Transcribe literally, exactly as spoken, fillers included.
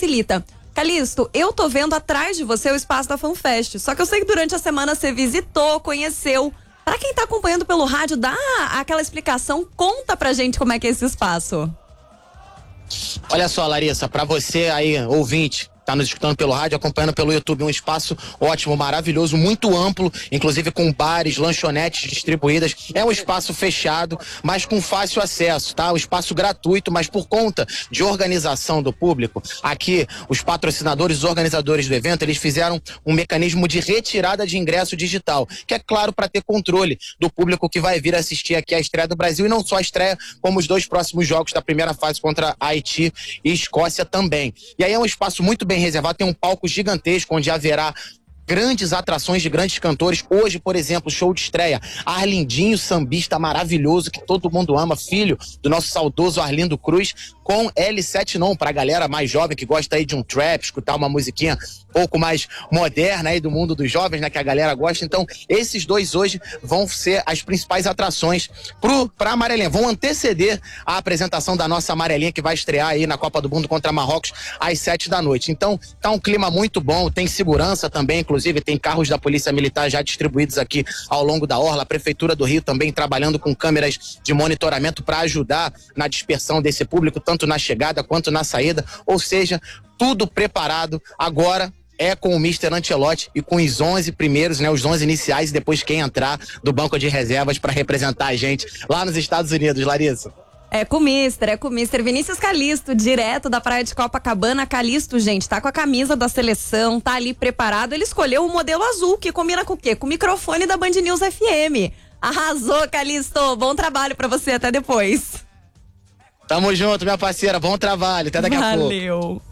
facilita. Calixto, eu tô vendo atrás de você o espaço da FanFest, só que eu sei que durante a semana você visitou, conheceu. Pra quem tá acompanhando pelo rádio, dá aquela explicação, conta pra gente como é que é esse espaço. Olha só, Larissa, pra você aí, ouvinte, tá nos escutando pelo rádio, acompanhando pelo YouTube, um espaço ótimo, maravilhoso, muito amplo, inclusive com bares, lanchonetes distribuídas. É um espaço fechado, mas com fácil acesso, tá? Um espaço gratuito, mas por conta de organização do público, aqui os patrocinadores, os organizadores do evento, eles fizeram um mecanismo de retirada de ingresso digital, que é claro para ter controle do público que vai vir assistir aqui a estreia do Brasil, e não só a estreia, como os dois próximos jogos da primeira fase contra Haiti e Escócia também. E aí é um espaço muito bem bem reservado, tem um palco gigantesco onde haverá grandes atrações de grandes cantores. Hoje, por exemplo, show de estreia, Arlindinho, sambista maravilhoso que todo mundo ama, filho do nosso saudoso Arlindo Cruz, com L sete Non, pra galera mais jovem que gosta aí de um trap, escutar uma musiquinha um pouco mais moderna aí do mundo dos jovens, né, que a galera gosta. Então, esses dois hoje vão ser as principais atrações pro, pra Amarelinha, vão anteceder a apresentação da nossa Amarelinha, que vai estrear aí na Copa do Mundo contra Marrocos às sete da noite. Então, tá um clima muito bom, tem segurança também, inclusive tem carros da Polícia Militar já distribuídos aqui ao longo da orla, a Prefeitura do Rio também trabalhando com câmeras de monitoramento para ajudar na dispersão desse público, tanto na chegada quanto na saída, ou seja, tudo preparado. Agora é com o mister Ancelotti e com os onze primeiros, né, os onze iniciais, e depois quem entrar do banco de reservas para representar a gente lá nos Estados Unidos, Larissa. É com o mister, é com o mister Vinícius Calixto, direto da praia de Copacabana. Calixto, gente, tá com a camisa da seleção, tá ali preparado. Ele escolheu o modelo azul, que combina com o quê? Com o microfone da Band News F M. Arrasou, Calixto. Bom trabalho pra você, até depois. Tamo junto, minha parceira. Bom trabalho, até daqui a pouco. Valeu.